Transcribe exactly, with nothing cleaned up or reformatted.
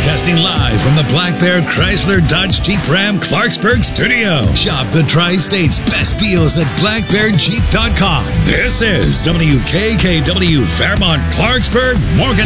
Broadcasting live from the Black Bear Chrysler Dodge Jeep Ram Clarksburg studio. Shop the Tri-State's best deals at black bear jeep dot com. This is W K K W Fairmont, Clarksburg, Morgan.